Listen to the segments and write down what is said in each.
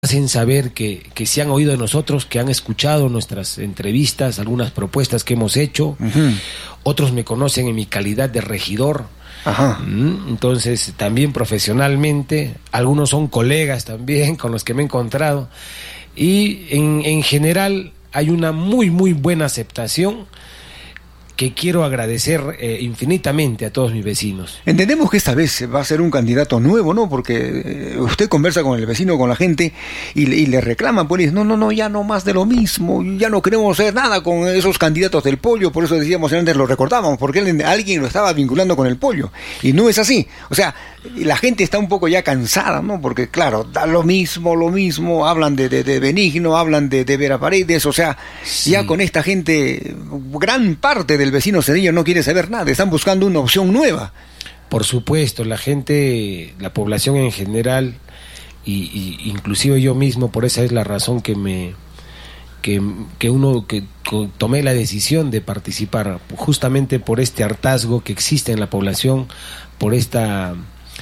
hacen saber que se han oído de nosotros, que han escuchado nuestras entrevistas, algunas propuestas que hemos hecho. Uh-huh. Otros me conocen en mi calidad de regidor. Ajá. Entonces, también profesionalmente, algunos son colegas también con los que me he encontrado. Y en general hay una muy buena aceptación que quiero agradecer infinitamente a todos mis vecinos. Entendemos que esta vez va a ser un candidato nuevo, ¿no? Porque usted conversa con el vecino, con la gente, y le reclaman, pues, no, ya no más de lo mismo, ya no queremos hacer nada con esos candidatos del pollo, por eso decíamos antes, lo recordábamos, porque alguien lo estaba vinculando con el pollo, y no es así. O sea, la gente está un poco ya cansada, ¿no? Porque, claro, da lo mismo, hablan de Benigno, hablan de Vera Paredes, o sea, sí. Ya con esta gente, gran parte del vecino cedeño no quiere saber nada, están buscando una opción nueva. Por supuesto, la gente, la población en general, y inclusive yo mismo, por esa es la razón que tomé la decisión de participar, justamente por este hartazgo que existe en la población, por esta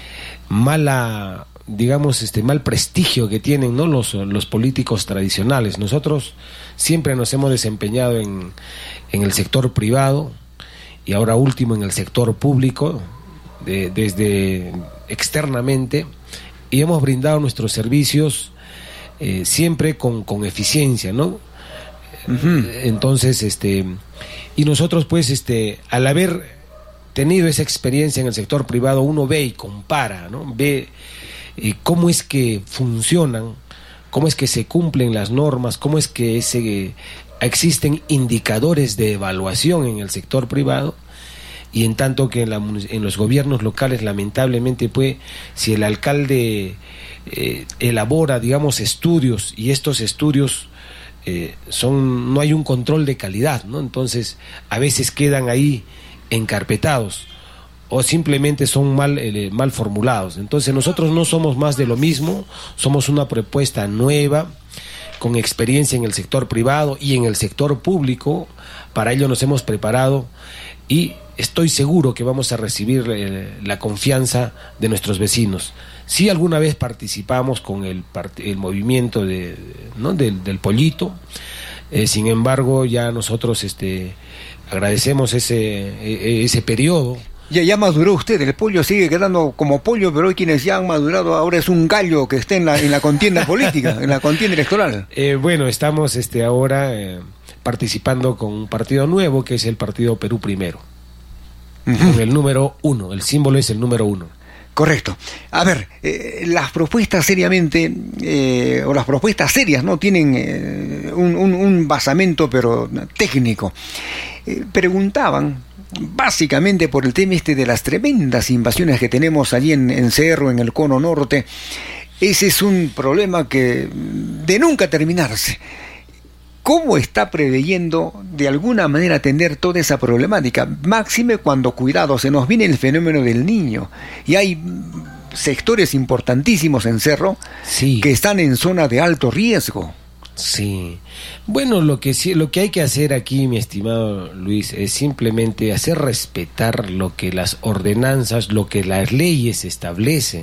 mal prestigio que tienen, ¿no? los políticos tradicionales. Nosotros siempre nos hemos desempeñado en el sector privado y ahora último en el sector público, desde externamente, y hemos brindado nuestros servicios siempre con eficiencia, ¿no? Uh-huh. Entonces, y nosotros pues al haber tenido esa experiencia en el sector privado, uno ve y compara, ¿no? Ve cómo es que funcionan, cómo es que se cumplen las normas, cómo es que existen indicadores de evaluación en el sector privado, y en tanto que en los gobiernos locales, lamentablemente, pues, si el alcalde elabora, digamos, estudios, y estos estudios no hay un control de calidad, ¿no? Entonces, a veces quedan ahí encarpetados, o simplemente son mal formulados. Entonces nosotros no somos más de lo mismo, somos una propuesta nueva, con experiencia en el sector privado y en el sector público. Para ello nos hemos preparado y estoy seguro que vamos a recibir la confianza de nuestros vecinos. Sí, alguna vez participamos con el movimiento del pollito, sin embargo ya nosotros agradecemos ese periodo. Ya maduró usted, el pollo sigue quedando como pollo, pero hay quienes ya han madurado, ahora es un gallo que está en la contienda política, en la contienda electoral. Bueno, estamos ahora participando con un partido nuevo, que es el Partido Perú Primero, uh-huh. Con el número 1, el símbolo es el número 1. Correcto. A ver, las propuestas seriamente, o las propuestas serias, ¿no? Tienen un basamento, pero técnico. Preguntaban básicamente por el tema de las tremendas invasiones que tenemos allí en Cerro, en el Cono Norte. Ese es un problema que de nunca terminarse. ¿Cómo está preveyendo de alguna manera atender toda esa problemática? Máxime cuando, cuidado, se nos viene el fenómeno del Niño y hay sectores importantísimos en Cerro, sí, que están en zona de alto riesgo. Sí, bueno, lo que hay que hacer aquí, mi estimado Luis, es simplemente hacer respetar lo que las ordenanzas, lo que las leyes establecen.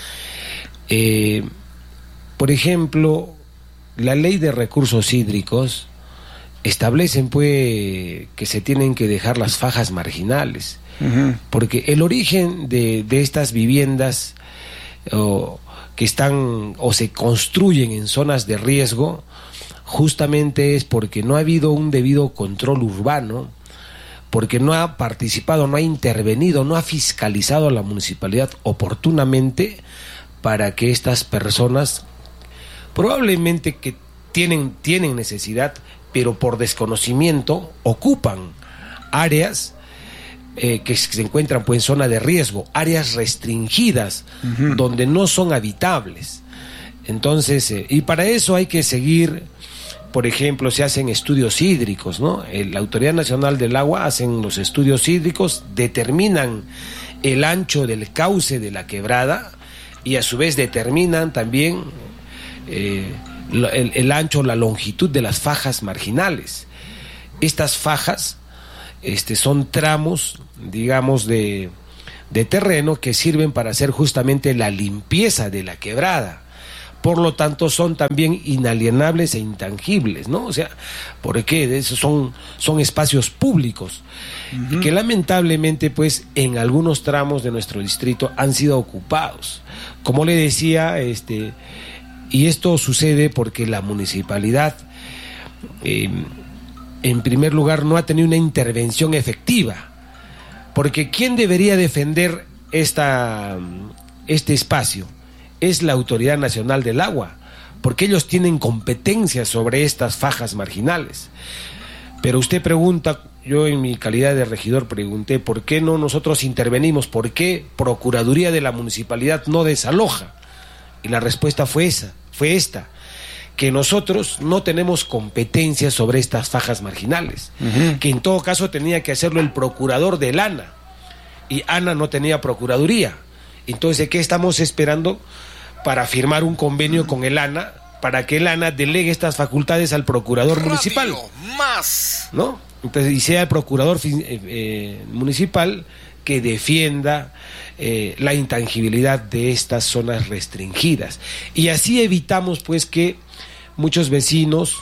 Por ejemplo, la ley de recursos hídricos establecen pues que se tienen que dejar las fajas marginales, uh-huh. Porque el origen de estas viviendas que están o se construyen en zonas de riesgo, justamente es porque no ha habido un debido control urbano, porque no ha participado, no ha intervenido, no ha fiscalizado a la municipalidad oportunamente para que estas personas, probablemente que tienen necesidad, pero por desconocimiento ocupan áreas que se encuentran pues en zona de riesgo, áreas restringidas, uh-huh. donde no son habitables. Entonces, y para eso hay que seguir, por ejemplo, se hacen estudios hídricos, ¿no? La Autoridad Nacional del Agua hacen los estudios hídricos, determinan el ancho del cauce de la quebrada y a su vez determinan también el ancho, la longitud de las fajas marginales. Estas fajas son tramos, digamos, de terreno que sirven para hacer justamente la limpieza de la quebrada, por lo tanto son también inalienables e intangibles, ¿no? O sea, porque esos son espacios públicos que lamentablemente pues en algunos tramos de nuestro distrito han sido ocupados. Como le decía, y esto sucede porque la municipalidad en primer lugar no ha tenido una intervención efectiva, porque ¿quién debería defender este espacio? Es la Autoridad Nacional del Agua, porque ellos tienen competencias sobre estas fajas marginales. Pero usted pregunta, yo en mi calidad de regidor pregunté, ¿por qué no nosotros intervenimos? ¿Por qué Procuraduría de la Municipalidad no desaloja? Y la respuesta fue esta, que nosotros no tenemos competencias sobre estas fajas marginales, que en todo caso tenía que hacerlo el procurador del ANA, y ANA no tenía procuraduría. Entonces, ¿qué estamos esperando para firmar un convenio con el ANA para que el ANA delegue estas facultades al procurador municipal? ¿No? Entonces, y sea el procurador municipal que defienda la intangibilidad de estas zonas restringidas. Y así evitamos pues que muchos vecinos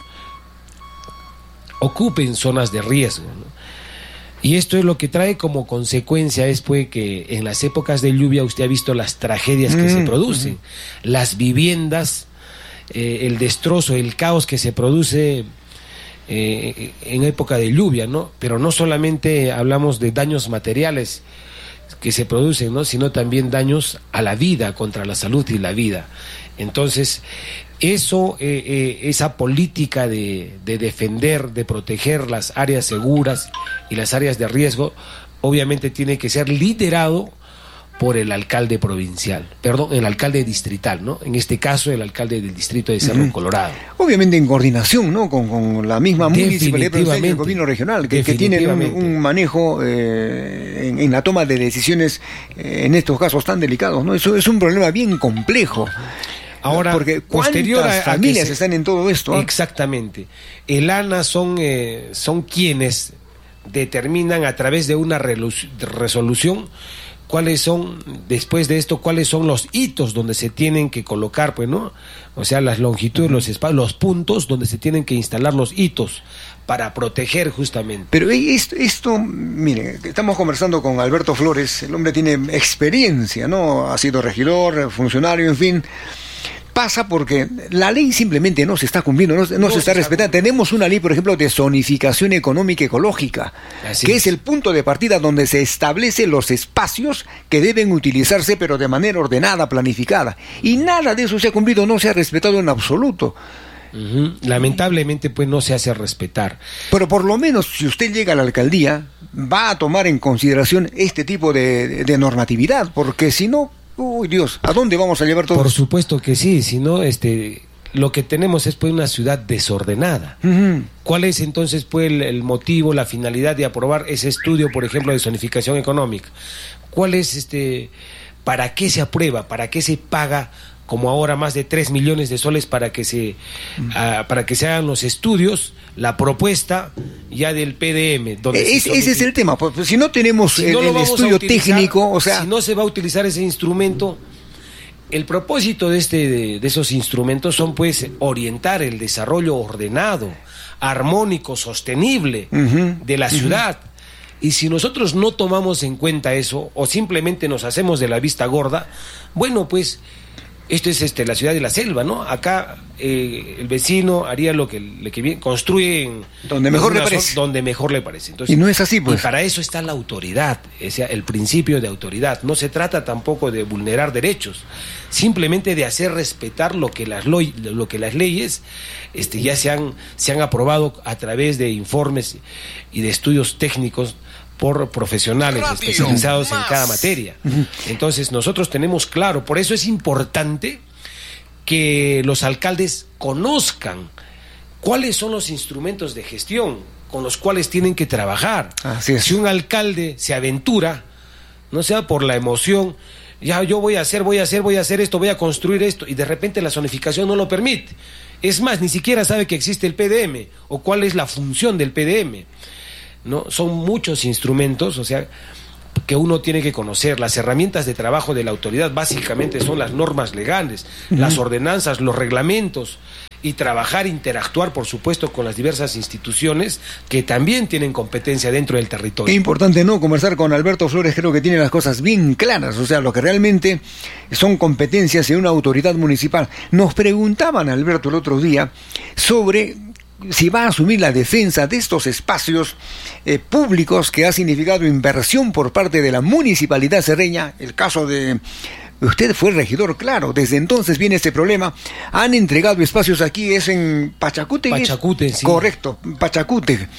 ocupen zonas de riesgo, ¿no? Y esto es lo que trae como consecuencia es pues que en las épocas de lluvia usted ha visto las tragedias que se producen, las viviendas, el destrozo, el caos que se produce en época de lluvia, ¿no? Pero no solamente hablamos de daños materiales que se producen, ¿no? Sino también daños a la vida, contra la salud y la vida. Entonces, esa política de defender, de proteger las áreas seguras y las áreas de riesgo, obviamente tiene que ser liderado por el alcalde provincial, el alcalde distrital, ¿no? En este caso, el alcalde del distrito de Cerro Colorado. Obviamente en coordinación, ¿no? Con la misma municipalidad y el gobierno regional, que tienen un manejo en la toma de decisiones en estos casos tan delicados, ¿no? Eso es un problema bien complejo. Ahora, porque ¿cuántas familias están en todo esto? Exactamente. El ANA son quienes determinan a través de una resolución cuáles son, después de esto, cuáles son los hitos donde se tienen que colocar, pues, ¿no? O sea, las longitudes, los espacios, los puntos donde se tienen que instalar los hitos para proteger justamente. Pero esto, mire, estamos conversando con Alberto Flores, el hombre tiene experiencia, ¿no? Ha sido regidor, funcionario, en fin. Pasa porque la ley simplemente no se está cumpliendo, no se está respetando. Tenemos una ley, por ejemplo, de zonificación económica ecológica, que es el punto de partida donde se establecen los espacios que deben utilizarse, pero de manera ordenada, planificada. Y nada de eso se ha cumplido, no se ha respetado en absoluto. Lamentablemente, pues no se hace respetar. Pero por lo menos, si usted llega a la alcaldía, va a tomar en consideración este tipo de normatividad, porque si no... Uy, Dios, ¿a dónde vamos a llevar todo? Por supuesto que sí, si no, lo que tenemos es pues una ciudad desordenada. ¿Cuál es entonces pues el motivo, la finalidad de aprobar ese estudio, por ejemplo, de zonificación económica? ¿Cuál es para qué se aprueba, para qué se paga como ahora más de 3 millones de soles para que se hagan los estudios, la propuesta ya del PDM? Ese es el tema, pues, si no tenemos el estudio técnico, o sea... Si no se va a utilizar ese instrumento, el propósito de esos instrumentos son pues orientar el desarrollo ordenado, armónico, sostenible de la ciudad. Y si nosotros no tomamos en cuenta eso, o simplemente nos hacemos de la vista gorda, bueno, pues... Esto es la ciudad de la selva, ¿no? Acá el vecino haría lo que construye donde mejor le parece. Donde mejor le parece. Entonces, y no es así, pues. Y para eso está la autoridad, o sea, el principio de autoridad. No se trata tampoco de vulnerar derechos, simplemente de hacer respetar lo que las leyes ya se han aprobado a través de informes y de estudios técnicos por profesionales especializados en cada materia. Entonces nosotros tenemos claro, por eso es importante que los alcaldes conozcan cuáles son los instrumentos de gestión con los cuales tienen que trabajar. Así es. Si un alcalde se aventura, no sea por la emoción, ya yo voy a hacer esto, voy a construir esto, y de repente la zonificación no lo permite. Es más, ni siquiera sabe que existe el PDM o cuál es la función del PDM. ¿No? Son muchos instrumentos, o sea, que uno tiene que conocer. Las herramientas de trabajo de la autoridad básicamente son las normas legales, las ordenanzas, los reglamentos, y trabajar, interactuar, por supuesto, con las diversas instituciones que también tienen competencia dentro del territorio. Qué importante, ¿no? Conversar con Alberto Flores, creo que tiene las cosas bien claras, o sea, lo que realmente son competencias de una autoridad municipal. Nos preguntaban, Alberto, el otro día, sobre si va a asumir la defensa de estos espacios públicos que ha significado inversión por parte de la municipalidad cerreña, el caso de... Usted fue regidor, claro, desde entonces viene este problema. Han entregado espacios aquí, es en Pachacútec. Pachacútec, sí. Correcto, Pachacútec.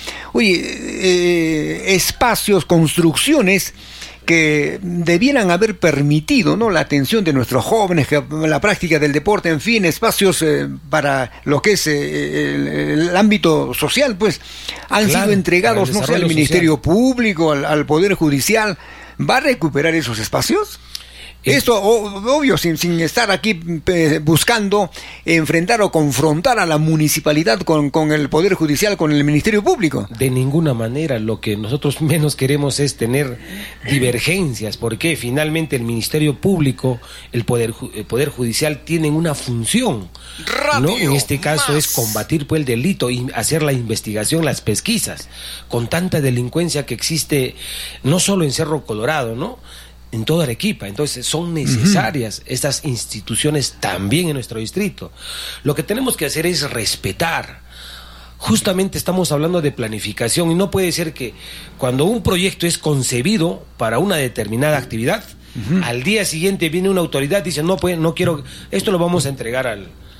Oye, espacios, construcciones que debieran haber permitido, ¿no?, la atención de nuestros jóvenes, la práctica del deporte, en fin, espacios para lo que es el ámbito social, pues, han sido entregados, no sé, al Ministerio Público, al Poder Judicial. ¿Va a recuperar esos espacios? Esto, obvio, sin estar aquí buscando enfrentar o confrontar a la municipalidad con el Poder Judicial, con el Ministerio Público. De ninguna manera. Lo que nosotros menos queremos es tener divergencias, porque finalmente el Ministerio Público, el Poder Judicial tienen una función, ¿no? En este caso es combatir, pues, el delito y hacer la investigación, las pesquisas, con tanta delincuencia que existe no solo en Cerro Colorado, ¿no?, en toda Arequipa. Entonces son necesarias estas instituciones también en nuestro distrito. Lo que tenemos que hacer es respetar. Justamente estamos hablando de planificación, y no puede ser que cuando un proyecto es concebido para una determinada actividad, al día siguiente viene una autoridad y dice, no quiero, esto lo vamos a entregar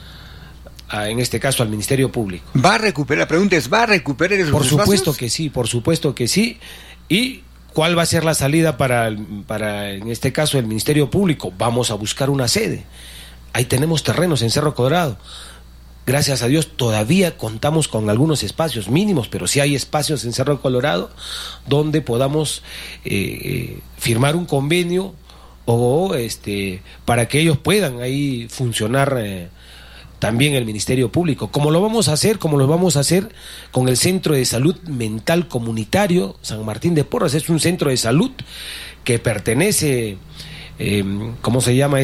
en este caso al Ministerio Público. ¿Va a recuperar? La pregunta es, ¿va a recuperar esos espacios? Por supuesto que sí. Y ¿cuál va a ser la salida para, en este caso, el Ministerio Público? Vamos a buscar una sede. Ahí tenemos terrenos en Cerro Colorado. Gracias a Dios todavía contamos con algunos espacios mínimos, pero sí hay espacios en Cerro Colorado donde podamos firmar un convenio o para que ellos puedan ahí funcionar también el Ministerio Público, como lo vamos a hacer con el Centro de Salud Mental Comunitario San Martín de Porras. Es un centro de salud que pertenece, ¿cómo se llama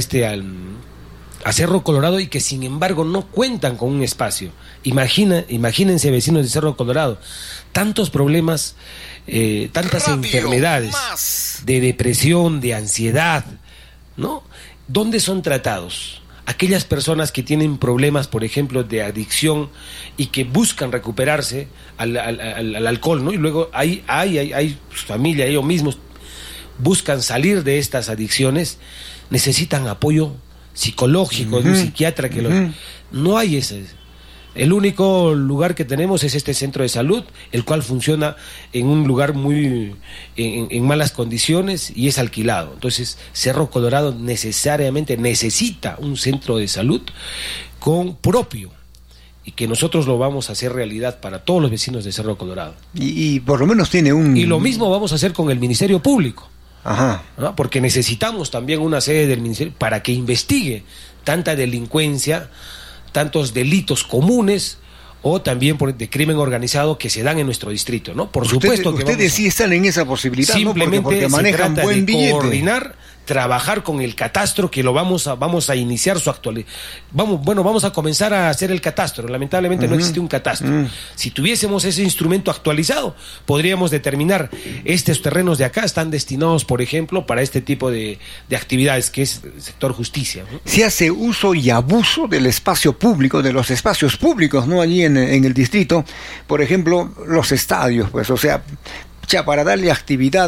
a Cerro Colorado, y que sin embargo no cuentan con un espacio. Imagínense, vecinos de Cerro Colorado, tantos problemas, tantas enfermedades de depresión, de ansiedad, ¿no? ¿Dónde son tratados? Aquellas personas que tienen problemas, por ejemplo, de adicción y que buscan recuperarse al alcohol, ¿no? Y luego hay familia, ellos mismos buscan salir de estas adicciones, necesitan apoyo psicológico, de un psiquiatra que no hay ese. El único lugar que tenemos es este centro de salud, el cual funciona en un lugar muy en malas condiciones y es alquilado. Entonces, Cerro Colorado necesariamente necesita un centro de salud propio, y que nosotros lo vamos a hacer realidad para todos los vecinos de Cerro Colorado. Y por lo menos tiene un... Y lo mismo vamos a hacer con el Ministerio Público. Ajá. ¿No? Porque necesitamos también una sede del Ministerio para que investigue tanta delincuencia, tantos delitos comunes o también de crimen organizado que se dan en nuestro distrito, ¿no? Por supuesto que ustedes sí están en esa posibilidad, simplemente, ¿no? Porque manejan se trata buen de billete. Coordinar, trabajar con el catastro, que lo vamos a iniciar su actualidad. Vamos a comenzar a hacer el catastro. Lamentablemente no existe un catastro. Si tuviésemos ese instrumento actualizado, podríamos determinar estos terrenos de acá están destinados, por ejemplo, para este tipo de actividades, que es el sector justicia, ¿no? Se hace uso y abuso del espacio público, de los espacios públicos, ¿no? Allí en el distrito, por ejemplo, los estadios, pues, o sea, para darle actividad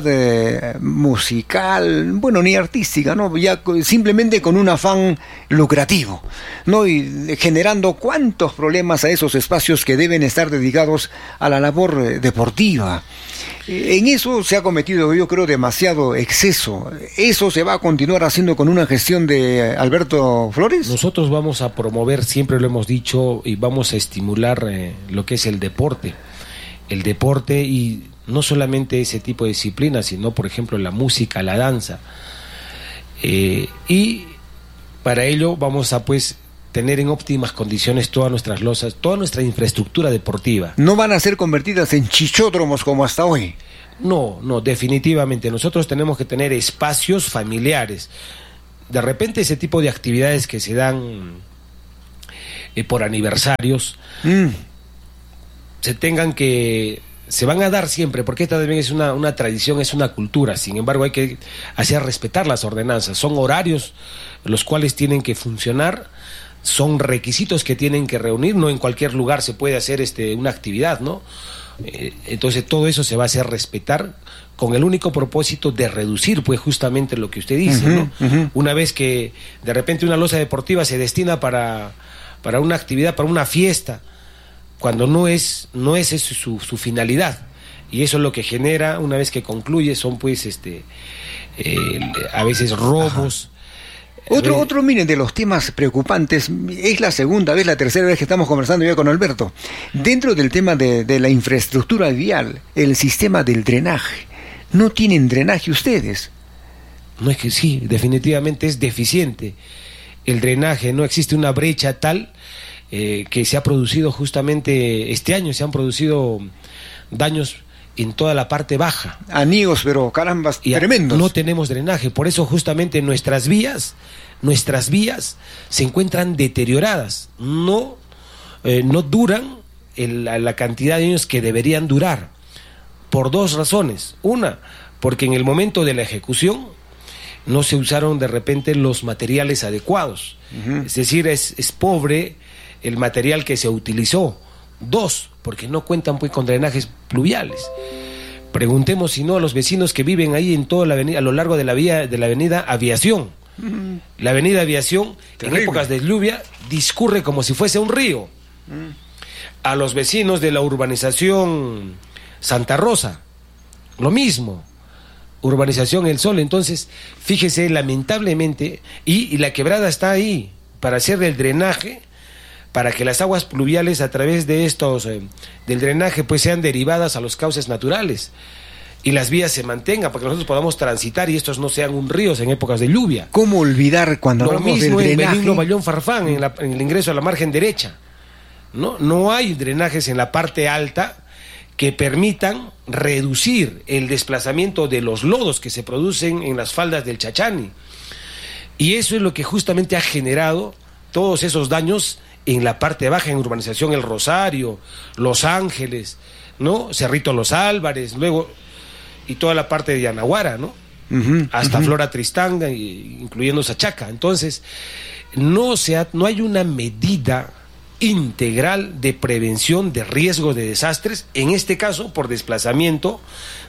musical, bueno, ni artística, ¿no? Ya simplemente con un afán lucrativo, ¿no? Y generando cuántos problemas a esos espacios que deben estar dedicados a la labor deportiva. En eso se ha cometido, yo creo, demasiado exceso. ¿Eso se va a continuar haciendo con una gestión de Alberto Flores? Nosotros vamos a promover, siempre lo hemos dicho, y vamos a estimular lo que es el deporte. El deporte, y no solamente ese tipo de disciplinas, sino, por ejemplo, la música, la danza. Y para ello vamos a, pues, tener en óptimas condiciones todas nuestras losas, toda nuestra infraestructura deportiva. ¿No van a ser convertidas en chichódromos como hasta hoy? No, definitivamente. Nosotros tenemos que tener espacios familiares. De repente ese tipo de actividades que se dan por aniversarios se van a dar siempre, porque esta también es una tradición, es una cultura. Sin embargo, hay que hacer respetar las ordenanzas. Son horarios los cuales tienen que funcionar, son requisitos que tienen que reunir. No en cualquier lugar se puede hacer una actividad, ¿no? Entonces todo eso se va a hacer respetar con el único propósito de reducir, pues, justamente lo que usted dice, ¿no? Una vez que de repente una loza deportiva se destina para una actividad, para una fiesta, cuando no es eso su finalidad, y eso es lo que genera, una vez que concluye, son pues a veces robos. Otro, miren, de los temas preocupantes, es la segunda vez, la tercera vez que estamos conversando ya con Alberto, dentro del tema de la infraestructura vial, el sistema del drenaje. ¿No tienen drenaje ustedes? No, es que sí, definitivamente es deficiente el drenaje, no existe una brecha tal que se ha producido justamente este año, se han producido daños en toda la parte baja. Anillos, pero carambas, tremendos. No tenemos drenaje, por eso justamente nuestras vías se encuentran deterioradas, no duran la cantidad de años que deberían durar, por dos razones. Una, porque en el momento de la ejecución no se usaron de repente los materiales adecuados, es decir, es pobre el material que se utilizó. Dos, porque no cuentan pues con drenajes pluviales. Preguntemos si no a los vecinos que viven ahí en toda la avenida, a lo largo de la avenida Aviación. La avenida Aviación, terrible. En épocas de lluvia, discurre como si fuese un río. A los vecinos de la urbanización Santa Rosa, lo mismo. Urbanización El Sol. Entonces, fíjese, lamentablemente, y la quebrada está ahí para hacer el drenaje, para que las aguas pluviales a través de del drenaje pues sean derivadas a los cauces naturales y las vías se mantengan para que nosotros podamos transitar y estos no sean un río en épocas de lluvia. ¿Cómo olvidar cuando hablamos del drenaje? Lo mismo en Benigno Bayón Farfán, en el ingreso a la margen derecha. No hay drenajes en la parte alta que permitan reducir el desplazamiento de los lodos que se producen en las faldas del Chachani. Y eso es lo que justamente ha generado todos esos daños en la parte baja, en urbanización El Rosario, Los Ángeles, ¿no? Cerrito Los Álvarez, luego, y toda la parte de Yanaguara, ¿no? Hasta Flora Tristanga, incluyendo Sachaca. Entonces, no hay una medida integral de prevención de riesgos de desastres, en este caso por desplazamiento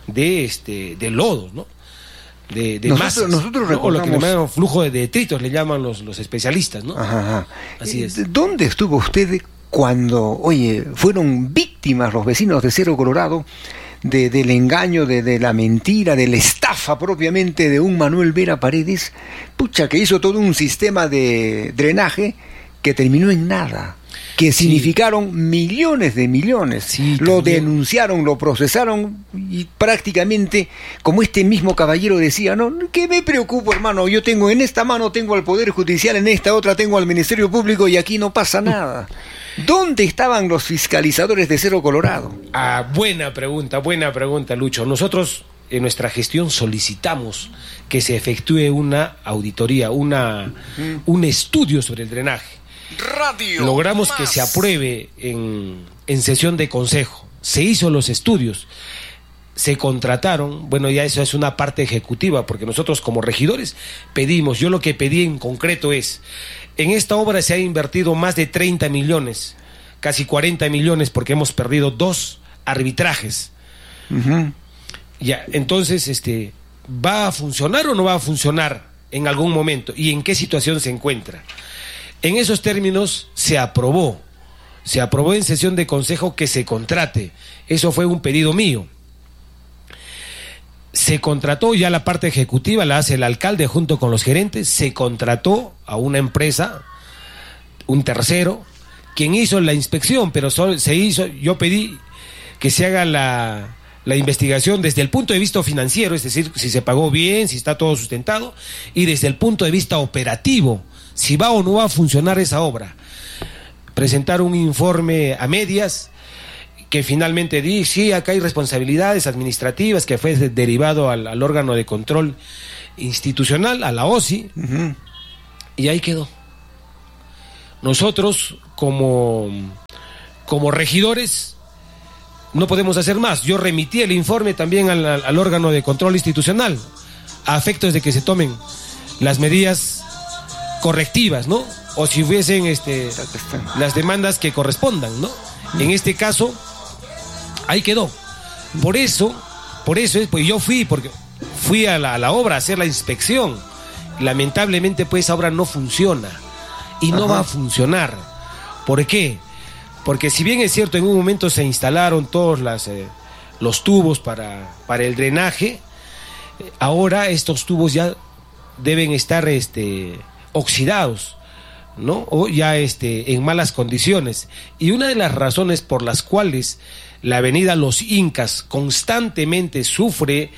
de lodo, ¿no? De masas, nosotros ¿no? O lo que le llaman flujo de detritos, le llaman los especialistas, ¿no? Así es. ¿Dónde estuvo usted cuando, fueron víctimas los vecinos de Cerro Colorado del engaño, de la mentira, de la estafa propiamente de un Manuel Vera Paredes? Pucha, que hizo todo un sistema de drenaje que terminó en nada, que significaron millones de millones. Sí, lo denunciaron, lo procesaron y prácticamente, como este mismo caballero decía, no, ¿qué me preocupo, hermano? Yo tengo en esta mano tengo al Poder Judicial, en esta otra tengo al Ministerio Público y aquí no pasa nada. ¿Dónde estaban los fiscalizadores de Cerro Colorado? Buena pregunta, Lucho. Nosotros en nuestra gestión solicitamos que se efectúe una auditoría, un estudio sobre el drenaje. Logramos que se apruebe en sesión de consejo. Se hizo los estudios, se contrataron. Bueno, ya eso es una parte ejecutiva, porque nosotros como regidores pedimos, yo lo que pedí en concreto es, en esta obra se ha invertido más de 30 millones, casi 40 millones, porque hemos perdido 2 arbitrajes. Ya, entonces, ¿va a funcionar o no va a funcionar en algún momento? ¿Y en qué situación se encuentra? En esos términos se aprobó en sesión de consejo que se contrate. Eso fue un pedido mío. Se contrató, ya la parte ejecutiva la hace el alcalde junto con los gerentes. Se contrató a una empresa, un tercero, quien hizo la inspección, pero yo pedí que se haga la investigación desde el punto de vista financiero, es decir, si se pagó bien, si está todo sustentado, y desde el punto de vista operativo, si va o no va a funcionar esa obra. Presentar un informe a medias que finalmente sí, acá hay responsabilidades administrativas, que fue derivado al órgano de control institucional, a la OSI, y ahí quedó. Nosotros, como regidores, no podemos hacer más. Yo remití el informe también al órgano de control institucional, a efectos de que se tomen las medidas correctivas, ¿no? O si hubiesen las demandas que correspondan, ¿no? En este caso, ahí quedó. Por eso pues yo fui a la obra a hacer la inspección. Lamentablemente, pues esa obra no funciona y no va a funcionar. ¿Por qué? Porque si bien es cierto, en un momento se instalaron todos los tubos para el drenaje, ahora estos tubos ya deben estar oxidados, ¿no? O ya en malas condiciones. Y una de las razones por las cuales la avenida Los Incas constantemente sufre,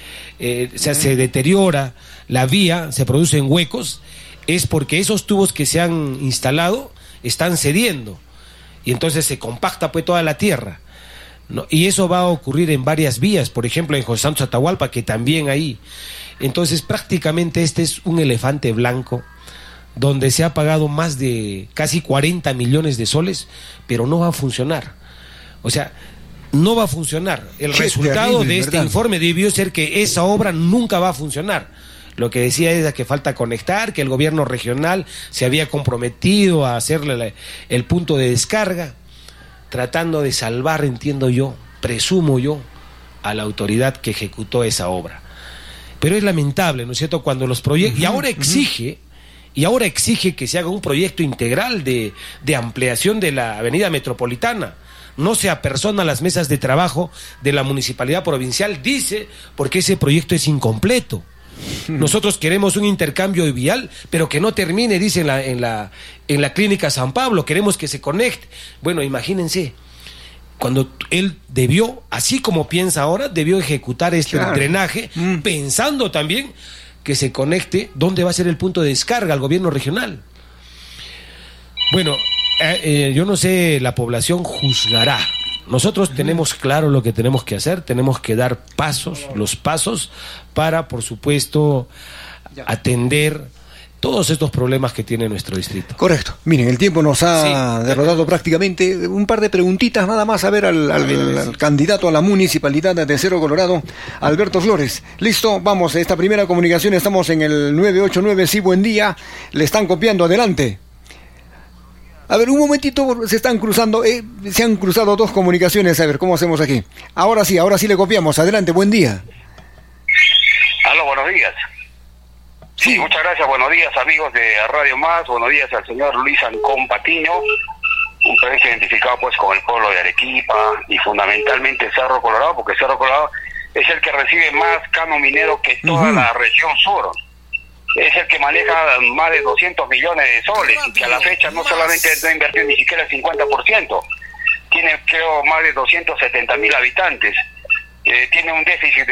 se deteriora la vía, se producen huecos, es porque esos tubos que se han instalado están cediendo y entonces se compacta pues toda la tierra, ¿no? Y eso va a ocurrir en varias vías, por ejemplo en José Santos Atahualpa, que también ahí. Entonces prácticamente este es un elefante blanco donde se ha pagado más de casi 40 millones de soles, pero no va a funcionar. O sea, no va a funcionar. El resultado terrible, de este informe debió ser que esa obra nunca va a funcionar. Lo que decía es que falta conectar, que el gobierno regional se había comprometido a hacerle el punto de descarga, tratando de salvar, entiendo yo, presumo yo, a la autoridad que ejecutó esa obra. Pero es lamentable, ¿no es cierto?, cuando los proyectos... Y ahora exige que se haga un proyecto integral de ampliación de la avenida metropolitana. No se apersona a las mesas de trabajo de la municipalidad provincial, dice, porque ese proyecto es incompleto. Nosotros queremos un intercambio vial, pero que no termine, dice, en la clínica San Pablo. Queremos que se conecte. Bueno, imagínense, cuando él debió, así como piensa ahora, debió ejecutar drenaje, pensando también que se conecte dónde va a ser el punto de descarga al gobierno regional. Bueno, yo no sé, la población juzgará. Nosotros tenemos claro lo que tenemos que hacer, tenemos que dar los pasos para, por supuesto, atender todos estos problemas que tiene nuestro distrito. Correcto. Miren, el tiempo nos ha derrotado prácticamente. Un par de preguntitas nada más a ver al candidato a la municipalidad de Cerro Colorado, Alberto Flores. Listo, vamos, esta primera comunicación, estamos en el 989, sí, buen día. Le están copiando, adelante. A ver, un momentito, se han cruzado dos comunicaciones, a ver, ¿cómo hacemos aquí? Ahora sí le copiamos, adelante, buen día. Aló, buenos días. Sí, muchas gracias, buenos días amigos de Radio Más, buenos días al señor Luis Ancón Patiño, un proyecto identificado pues con el pueblo de Arequipa y fundamentalmente Cerro Colorado, porque Cerro Colorado es el que recibe más canon minero que toda la región sur. Es el que maneja más de 200 millones de soles y que a la fecha no solamente no ha invertido ni siquiera el 50%, tiene creo más de 270.000 habitantes, tiene un déficit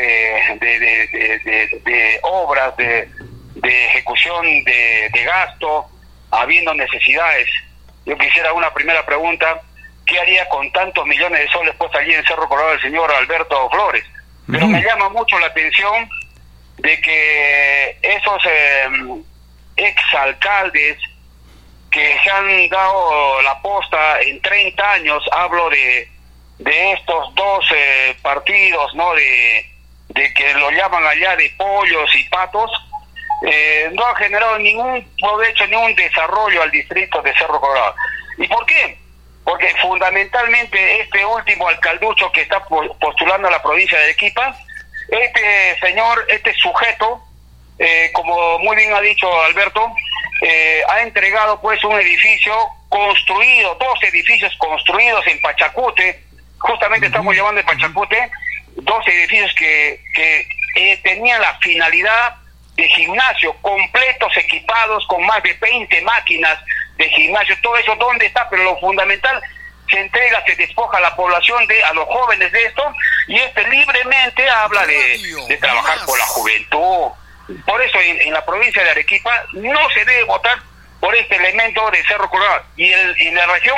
de obras, de ejecución de gasto, habiendo necesidades. Yo quisiera una primera pregunta: ¿qué haría con tantos millones de soles pues allí en Cerro Colorado el señor Alberto Flores? Pero me llama mucho la atención de que esos exalcaldes que se han dado la posta en 30 años, hablo de estos dos partidos, ¿no?, de que lo llaman allá de pollos y patos, no ha generado ningún provecho, ningún desarrollo al distrito de Cerro Colorado. ¿Y por qué? Porque fundamentalmente este último alcalducho que está postulando a la provincia de Arequipa, este sujeto, como muy bien ha dicho Alberto, ha entregado pues un edificio construido, 2 edificios construidos en Pachacute, justamente estamos llevando en Pachacute, 2 edificios que tenían la finalidad de gimnasio, completos, equipados con más de 20 máquinas de gimnasio. Todo eso, ¿dónde está? Pero lo fundamental, se entrega, se despoja a la población, a los jóvenes de esto, y libremente habla de trabajar por la juventud. Por eso en la provincia de Arequipa no se debe votar por este elemento de Cerro Colorado. Y en la región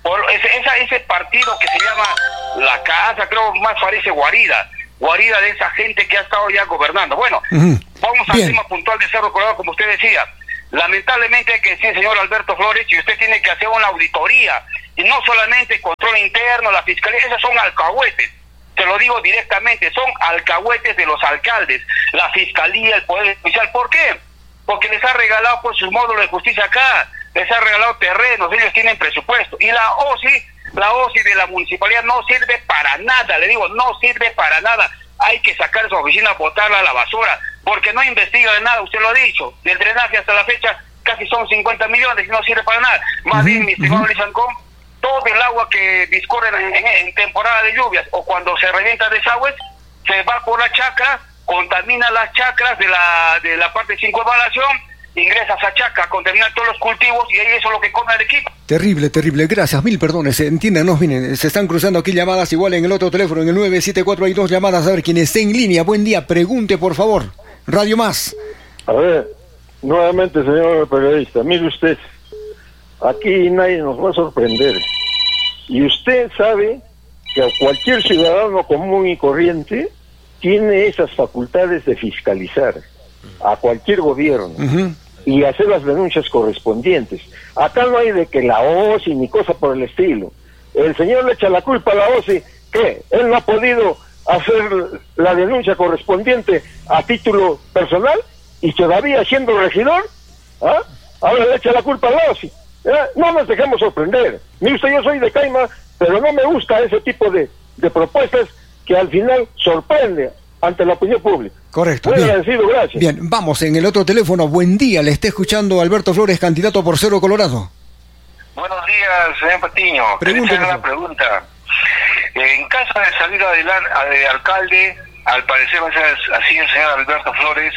Ese partido que se llama La Casa, creo más parece guarida de esa gente que ha estado ya gobernando. Bueno, vamos al tema puntual de Cerro Colorado, como usted decía. Lamentablemente hay que decir, señor Alberto Flores, que usted tiene que hacer una auditoría, y no solamente control interno, la fiscalía, esos son alcahuetes. Te lo digo directamente, son alcahuetes de los alcaldes, la fiscalía, el poder judicial. ¿Por qué? Porque les ha regalado por sus módulos de justicia acá, les ha regalado terrenos, ellos tienen presupuesto. Y la OSI de la municipalidad no sirve para nada, le digo, no sirve para nada. Hay que sacar esa oficina, botarla a la basura, porque no investiga de nada, usted lo ha dicho. Del drenaje hasta la fecha casi son 50 millones y no sirve para nada. Más bien, mi estimado Lizancón, todo el agua que discurre en temporada de lluvias o cuando se revienta desagües, se va por la chacra, contamina las chacras de la parte 5 de evaluación, ingresa a esa chacra, contamina todos los cultivos y ahí eso es lo que come el equipo. Terrible, gracias, mil perdones, entiéndanos, miren, se están cruzando aquí llamadas igual en el otro teléfono, en el 974 hay 2 llamadas, a ver, quien esté en línea, buen día, pregunte por favor, Radio Más. A ver, nuevamente señor periodista, mire usted, aquí nadie nos va a sorprender, y usted sabe que cualquier ciudadano común y corriente tiene esas facultades de fiscalizar a cualquier gobierno y hacer las denuncias correspondientes. Acá no hay de que la OSI ni cosa por el estilo. El señor le echa la culpa a la OSI, que él no ha podido hacer la denuncia correspondiente a título personal y todavía siendo regidor, ¿ah? Ahora le echa la culpa a la OSI. No nos dejemos sorprender. Mire usted, yo soy de Caima, pero no me gusta ese tipo de propuestas que al final sorprende ante la opinión pública. Correcto. Muy agradecido, gracias. Bien, vamos en el otro teléfono. Buen día, le está escuchando Alberto Flores, candidato por Cerro Colorado. Buenos días, señor Patiño. Pregúnteme. Una pregunta. En caso de salir adelante de alcalde, al parecer va a ser así el señor Alberto Flores,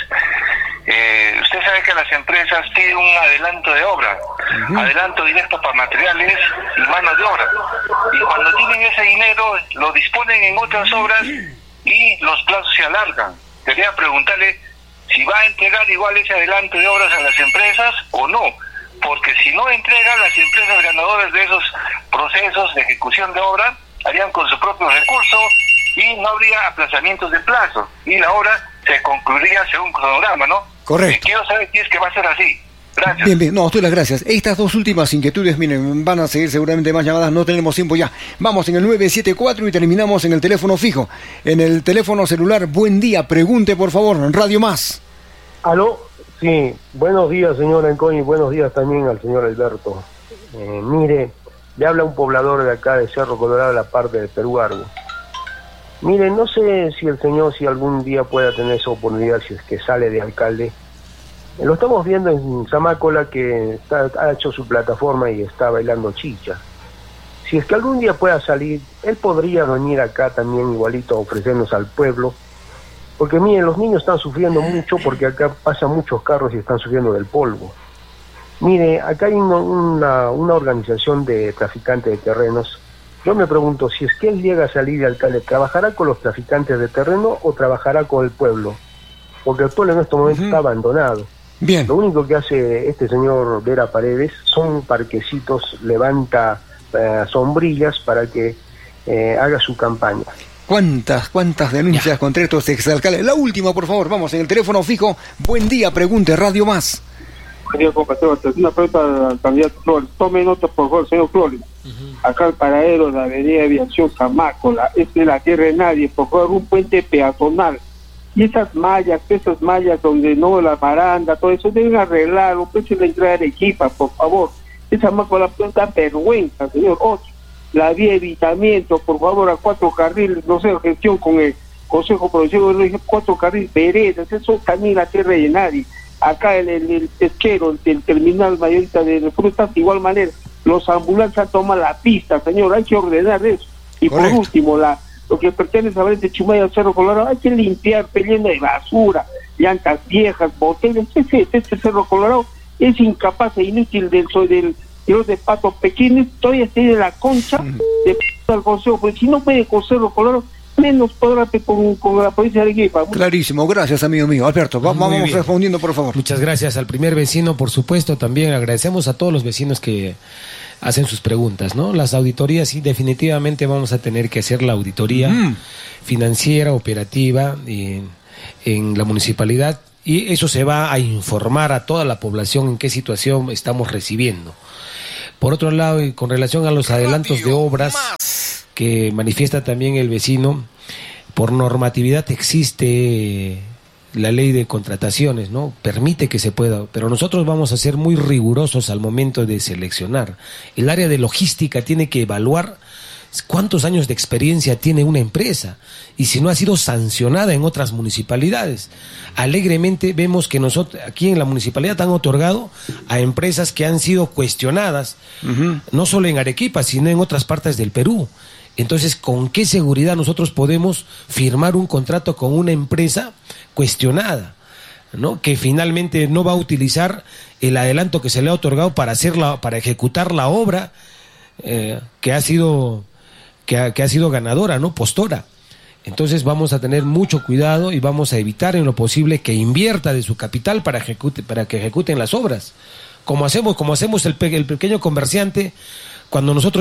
usted sabe que las empresas piden un adelanto de obra, adelanto directo para materiales y mano de obra. Y cuando tienen ese dinero, lo disponen en otras obras y los plazos se alargan. Quería preguntarle si va a entregar igual ese adelanto de obras a las empresas o no, porque si no entrega, las empresas ganadoras de esos procesos de ejecución de obra harían con su propio recurso y no habría aplazamientos de plazo y la obra se concluiría según cronograma, ¿no? Correcto. Quiero saber si es que va a ser así. Gracias. Bien, no, estoy las gracias. Estas 2 últimas inquietudes, miren, van a seguir seguramente más llamadas, no tenemos tiempo ya. Vamos en el 974 y terminamos en el teléfono fijo. En el teléfono celular, buen día, pregunte por favor, Radio Más. ¿Aló? Sí, buenos días señor Ancón y buenos días también al señor Alberto. Mire, le habla un poblador de acá de Cerro Colorado, la parte de Perú Argo. Mire, no sé si el señor, si algún día pueda tener esa oportunidad, si es que sale de alcalde. Lo estamos viendo en Zamácola que ha hecho su plataforma y está bailando chicha. Si es que algún día pueda salir, él podría venir acá también igualito a ofrecernos al pueblo. Porque miren, los niños están sufriendo mucho porque acá pasan muchos carros y están sufriendo del polvo. Mire, acá hay una organización de traficantes de terrenos. Yo me pregunto, si es que él llega a salir de alcalde, ¿trabajará con los traficantes de terreno o trabajará con el pueblo? Porque el pueblo en este momento está abandonado. Bien. Lo único que hace este señor Vera Paredes son parquecitos, levanta sombrillas para que haga su campaña. ¿Cuántas denuncias contra estos exalcaldes? La última, por favor, vamos en el teléfono fijo. Buen día, pregunte, Radio Más. Buen día, compañero. Una pregunta al candidato Flores. Tome nota, por favor, señor Flores. Acá el paradero de la avenida Aviación Zamácola, es de la tierra de nadie, por favor, un puente peatonal. Y esas mallas donde no, la baranda, todo eso, deben arreglarlo, pues la entrada de Arequipa, por favor. Esa Zamácola da vergüenza, señor. La vía de evitamiento, por favor, a 4 carriles, no sé, gestión con el Consejo Provincial, 4 carriles, veredas, eso también la tierra de nadie. Acá el pesquero, el terminal mayorista de frutas, de igual manera, los ambulancias toman la pista, señor, hay que ordenar eso. Y correcto. Por último, lo que pertenece a Valente Chumaya al Cerro Colorado, hay que limpiar, lleno de basura, llantas viejas, botellas. Este Cerro Colorado es incapaz e inútil del de patos pequeños, todavía tiene la concha del Consejo, porque si no puede con Cerro Colorado, menos podrá con la provincia de Arequipa. Clarísimo, gracias amigo mío. Alberto, vamos respondiendo por favor. Muchas gracias al primer vecino, por supuesto, también agradecemos a todos los vecinos que hacen sus preguntas, ¿no? Las auditorías, sí, definitivamente vamos a tener que hacer la auditoría financiera, operativa en la municipalidad, y eso se va a informar a toda la población en qué situación estamos recibiendo. Por otro lado, y con relación a los adelantos de obras que manifiesta también el vecino, por normatividad existe la ley de contrataciones, ¿no? Permite que se pueda, pero nosotros vamos a ser muy rigurosos al momento de seleccionar. El área de logística tiene que evaluar cuántos años de experiencia tiene una empresa y si no ha sido sancionada en otras municipalidades. Alegremente vemos que nosotros aquí en la municipalidad han otorgado a empresas que han sido cuestionadas, no solo en Arequipa, sino en otras partes del Perú. Entonces, ¿con qué seguridad nosotros podemos firmar un contrato con una empresa cuestionada, ¿no? Que finalmente no va a utilizar el adelanto que se le ha otorgado para ejecutar la obra que ha sido ganadora, ¿no? Postora. Entonces vamos a tener mucho cuidado y vamos a evitar en lo posible que invierta de su capital para que ejecuten las obras. Como hacemos el pequeño comerciante. Cuando nosotros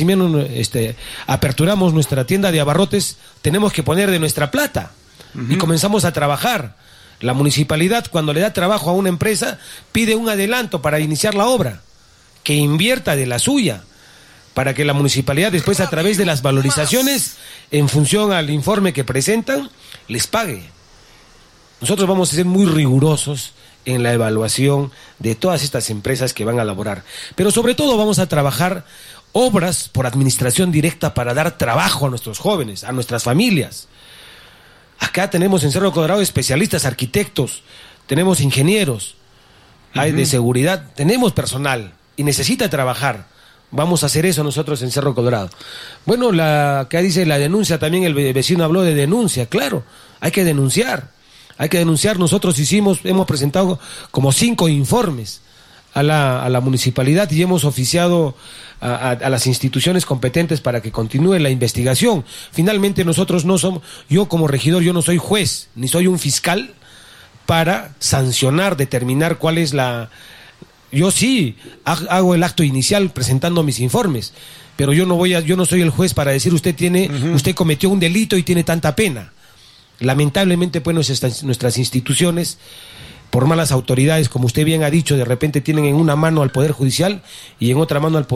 aperturamos nuestra tienda de abarrotes, tenemos que poner de nuestra plata y comenzamos a trabajar. La municipalidad, cuando le da trabajo a una empresa, pide un adelanto para iniciar la obra, que invierta de la suya, para que la municipalidad después, a través de las valorizaciones, en función al informe que presentan, les pague. Nosotros vamos a ser muy rigurosos en la evaluación de todas estas empresas que van a elaborar. Pero sobre todo vamos a trabajar obras por administración directa para dar trabajo a nuestros jóvenes, a nuestras familias. Acá tenemos en Cerro Colorado especialistas, arquitectos, tenemos ingenieros, hay de seguridad, tenemos personal y necesita trabajar. Vamos a hacer eso nosotros en Cerro Colorado. Bueno, acá dice la denuncia, también el vecino habló de denuncia, claro, hay que denunciar. Nosotros hemos presentado como 5 informes a la municipalidad y hemos oficiado a las instituciones competentes para que continúe la investigación. Finalmente nosotros yo como regidor, yo no soy juez, ni soy un fiscal para sancionar, determinar cuál es yo sí hago el acto inicial presentando mis informes, pero yo no soy el juez para decir usted cometió un delito y tiene tanta pena. Lamentablemente, pues, nuestras instituciones, por malas autoridades, como usted bien ha dicho, de repente tienen en una mano al Poder Judicial y en otra mano al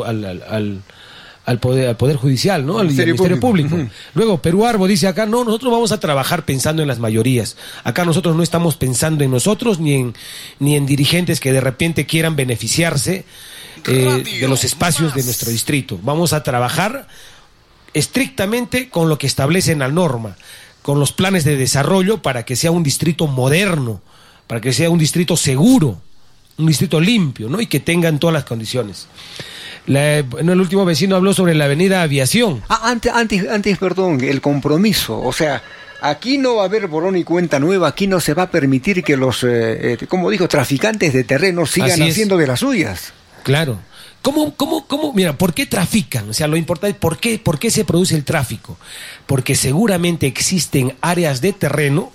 Poder Judicial, ¿no? Al Ministerio Público. Luego, Perú Arbo dice acá, no, nosotros vamos a trabajar pensando en las mayorías. Acá nosotros no estamos pensando en nosotros ni en dirigentes que de repente quieran beneficiarse de los espacios de nuestro distrito. Vamos a trabajar estrictamente con lo que establece la norma, con los planes de desarrollo para que sea un distrito moderno, para que sea un distrito seguro, un distrito limpio, ¿no? Y que tengan todas las condiciones. El último vecino habló sobre la avenida Aviación. Antes, perdón, el compromiso, o sea, aquí no va a haber borrón y cuenta nueva, aquí no se va a permitir que los, como dijo, traficantes de terreno sigan haciendo de las suyas. Claro. ¿Cómo? Mira, ¿por qué trafican? O sea, lo importante, ¿por qué se produce el tráfico? Porque seguramente existen áreas de terreno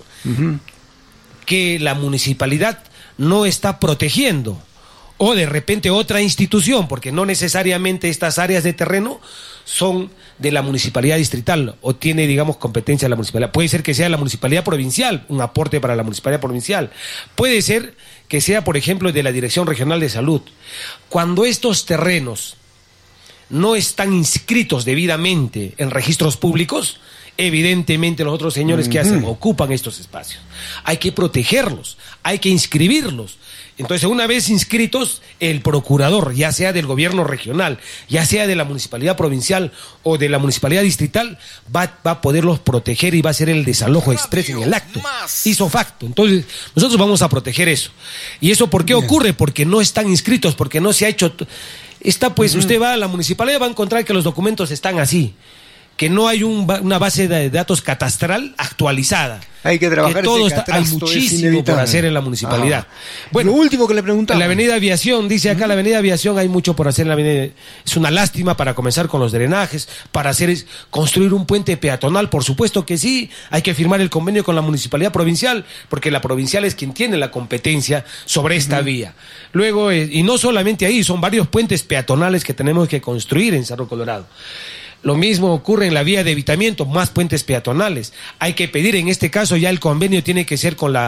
que la municipalidad no está protegiendo. O de repente otra institución, porque no necesariamente estas áreas de terreno son de la municipalidad distrital o tiene, digamos, competencia de la municipalidad. Puede ser que sea la municipalidad provincial, un aporte para la municipalidad provincial. Puede ser que sea, por ejemplo, de la Dirección Regional de Salud. Cuando estos terrenos no están inscritos debidamente en registros públicos, evidentemente los otros señores que hacen, ocupan estos espacios. Hay que protegerlos, hay que inscribirlos. Entonces, una vez inscritos, el procurador, ya sea del gobierno regional, ya sea de la municipalidad provincial o de la municipalidad distrital, va a poderlos proteger y va a hacer el desalojo expreso en el acto, ipso facto. Entonces, nosotros vamos a proteger eso. ¿Y eso por qué ocurre? Porque no están inscritos, porque no se ha hecho... usted va a la municipalidad, va a encontrar que los documentos están así, que no hay una base de datos catastral actualizada. Hay que trabajar. Hay muchísimo por hacer en la municipalidad. Bueno, lo último que le preguntaba. En la avenida Aviación, dice acá, la avenida Aviación hay mucho por hacer en la avenida. Es una lástima para comenzar con los drenajes, para construir un puente peatonal, por supuesto que sí. Hay que firmar el convenio con la municipalidad provincial, porque la provincial es quien tiene la competencia sobre esta vía. Luego, y no solamente ahí, son varios puentes peatonales que tenemos que construir en Cerro Colorado. Lo mismo ocurre en la vía de evitamiento, más puentes peatonales. Hay que pedir, en este caso ya el convenio tiene que ser con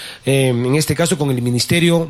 en este caso con el Ministerio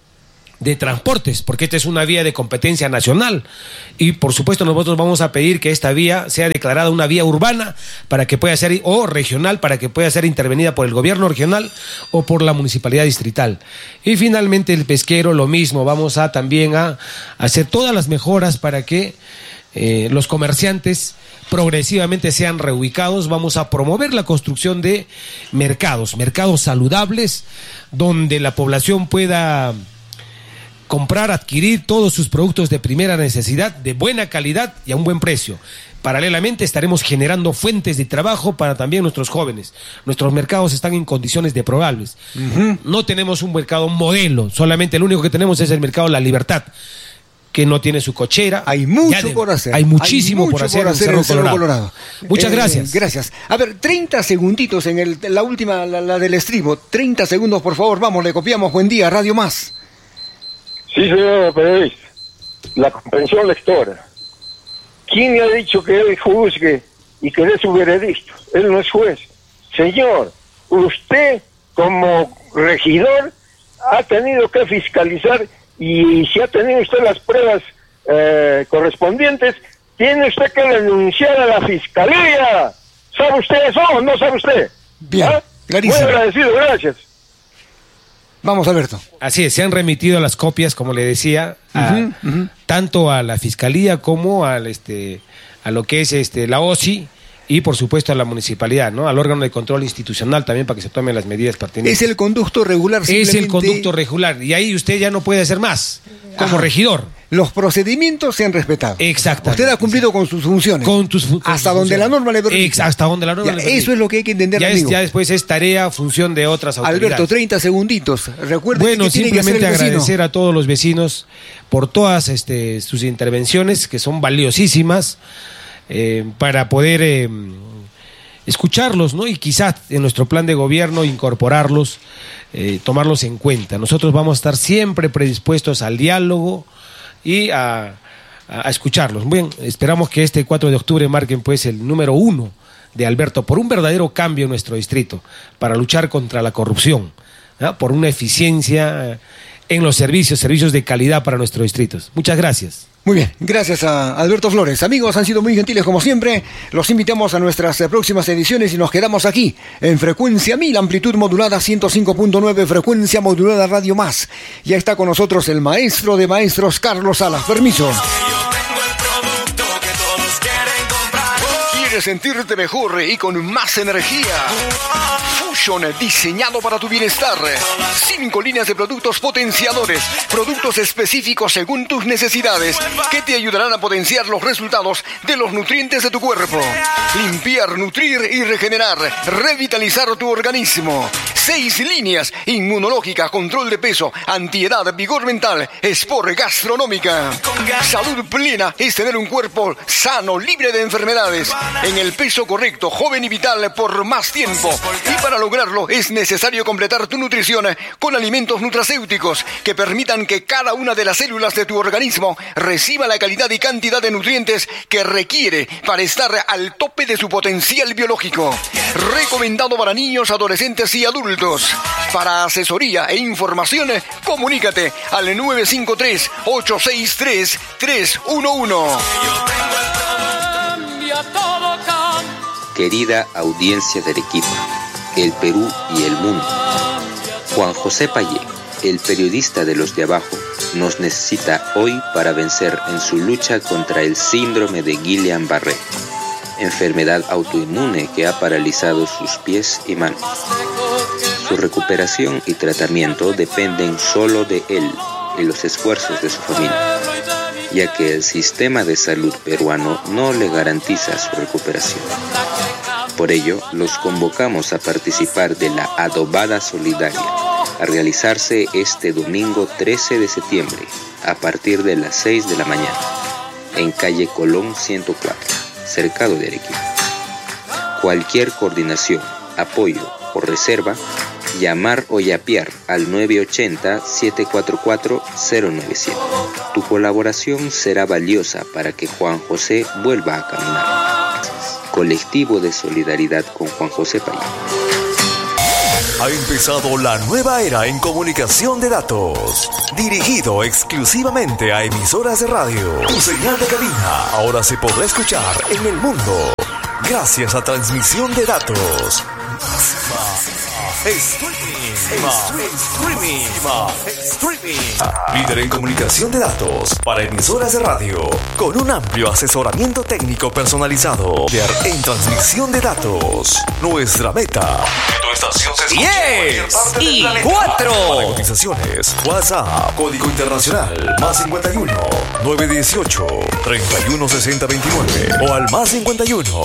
de Transportes, porque esta es una vía de competencia nacional y por supuesto nosotros vamos a pedir que esta vía sea declarada una vía urbana para que pueda ser, o regional, para que pueda ser intervenida por el gobierno regional o por la municipalidad distrital. Y finalmente el pesquero, lo mismo, vamos a también a hacer todas las mejoras para que los comerciantes progresivamente sean reubicados. Vamos a promover la construcción de mercados saludables, donde la población pueda comprar, adquirir todos sus productos de primera necesidad, de buena calidad y a un buen precio. Paralelamente estaremos generando fuentes de trabajo para también nuestros jóvenes. Nuestros mercados están en condiciones deplorables. No tenemos un mercado modelo, solamente el único que tenemos es el mercado La Libertad, que no tiene su cochera. Hay mucho por hacer. Hay muchísimo por hacer en Cerro Colorado. Muchas gracias. Gracias. A ver, 30 segunditos en la última, la del estribo. 30 segundos, por favor. Vamos, le copiamos. Buen día, Radio Más. Sí, señor periodista. La comprensión lectora. ¿Quién le ha dicho que él juzgue y que dé su veredicto? Él no es juez. Señor, usted como regidor ha tenido que fiscalizar, y si ha tenido usted las pruebas correspondientes, tiene usted que denunciar a la fiscalía. ¿Sabe usted eso o no sabe usted? Bien, clarísimo. Muy agradecido, gracias. Vamos, Alberto. Así es, se han remitido las copias, como le decía, tanto a la fiscalía como a lo que es la OSI, y por supuesto a la municipalidad, ¿no? Al órgano de control institucional también, para que se tomen las medidas pertinentes. Es el conducto regular, simplemente. Es el conducto regular, y ahí usted ya no puede hacer más, como regidor. Los procedimientos se han respetado. Exactamente. Usted ha cumplido con sus funciones. Hasta donde la norma le permite. Hasta donde la norma le permite. Eso es lo que hay que entender, ya después es tarea, función de otras autoridades. Alberto, 30 segunditos. Recuerde que simplemente agradecer a todos los vecinos por todas sus intervenciones, que son valiosísimas, para poder escucharlos, ¿no? Y quizás en nuestro plan de gobierno incorporarlos, tomarlos en cuenta. Nosotros vamos a estar siempre predispuestos al diálogo y a escucharlos. Bien, esperamos que este 4 de octubre marquen pues el número 1 de Alberto por un verdadero cambio en nuestro distrito, para luchar contra la corrupción, ¿no? Por una eficiencia en los servicios de calidad para nuestros distritos. Muchas gracias. Muy bien, gracias a Alberto Flores. Amigos, han sido muy gentiles como siempre. Los invitamos a nuestras próximas ediciones y nos quedamos aquí en frecuencia 1000, amplitud modulada 105.9, frecuencia modulada Radio Más. Ya está con nosotros el maestro de maestros, Carlos Salas. Permiso. ¿Quieres sentirte mejor y con más energía? Fusion, diseñado para tu bienestar. 5 líneas de productos potenciadores, productos específicos según tus necesidades, que te ayudarán a potenciar los resultados de los nutrientes de tu cuerpo. Limpiar, nutrir y regenerar, revitalizar tu organismo. 6 líneas: inmunológica, control de peso, antiedad, vigor mental, sport, gastronómica. Salud plena es tener un cuerpo sano, libre de enfermedades, en el peso correcto, joven y vital por más tiempo. Y para lograrlo es necesario completar tu nutrición con alimentos nutracéuticos que permitan que cada una de las células de tu organismo reciba la calidad y cantidad de nutrientes que requiere para estar al tope de su potencial biológico. Recomendado para niños, adolescentes y adultos. Para asesoría e información, comunícate al 953-863-311. Querida audiencia de Arequipa, el Perú y el mundo. Juan José Payé, el periodista de los de abajo, nos necesita hoy para vencer en su lucha contra el síndrome de Guillain-Barré, enfermedad autoinmune que ha paralizado sus pies y manos. Su recuperación y tratamiento dependen solo de él y los esfuerzos de su familia, ya que el sistema de salud peruano no le garantiza su recuperación. Por ello, los convocamos a participar de la Adobada Solidaria, a realizarse este domingo 13 de septiembre, a partir de las 6 de la mañana, en calle Colón 104, cercado de Arequipa. Cualquier coordinación, apoyo o reserva, llamar o yapear al 980-744-097. Tu colaboración será valiosa para que Juan José vuelva a caminar. Colectivo de Solidaridad con Juan José Payé. Ha empezado la nueva era en comunicación de datos, dirigido exclusivamente a emisoras de radio. Tu señal de cabina ahora se podrá escuchar en el mundo gracias a transmisión de datos. Streaming. Líder en comunicación de datos para emisoras de radio, con un amplio asesoramiento técnico personalizado. En transmisión de datos, nuestra meta. Tu estación se escucha 10 y 4. Para cotizaciones, WhatsApp, código internacional, +51 918 316029 o al +51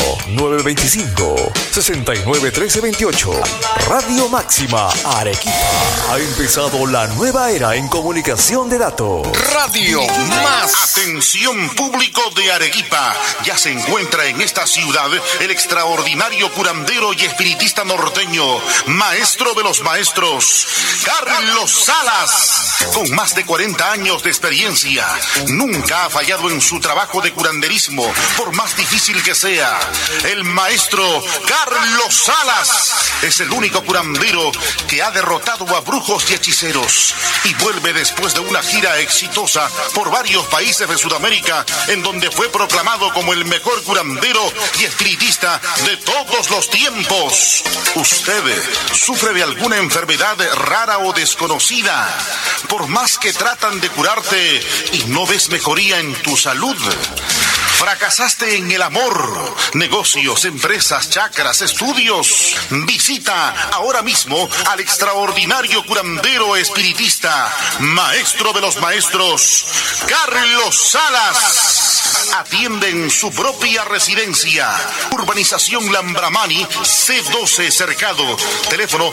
925 69 1328. Radio Máxima Arequipa. Ha empezado la nueva era en comunicación de datos. Radio Más. Atención público de Arequipa. Ya se encuentra en esta ciudad el extraordinario curandero y espiritista norteño, maestro de los maestros, Carlos Salas. Con más de 40 años de experiencia, nunca ha fallado en su trabajo de curanderismo, por más difícil que sea. El maestro Carlos Salas es el único curandero que ha derrotado a brujos y hechiceros y vuelve después de una gira exitosa por varios países de Sudamérica, en donde fue proclamado como el mejor curandero y espiritista de todos los tiempos. ¿Usted sufre de alguna enfermedad rara o desconocida? Por más que tratan de curarte y no ves mejoría en tu salud. ¿Fracasaste en el amor, negocios, empresas, chakras, estudios? Visita ahora mismo al extraordinario curandero espiritista, maestro de los maestros, Carlos Salas. Atiende en su propia residencia. Urbanización Lambramani, C12 Cercado. Teléfono